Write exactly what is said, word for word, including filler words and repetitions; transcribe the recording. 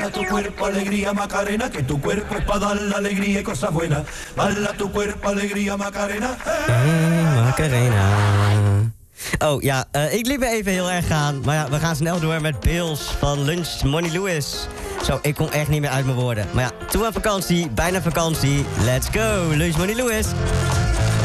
tu cuerpo alegría Macarena, que tu cuerpo es para dar la alegría y cosas buenas. Bala tu cuerpo alegría Macarena. Hey, Macarena. Oh ja, uh, ik liep er even heel erg aan. Maar ja, we gaan snel door met Bills van Lunch Money Lewis. Zo, ik kom echt niet meer uit mijn woorden. Maar ja, toe aan vakantie, bijna vakantie. Let's go, Lunch Money Lewis.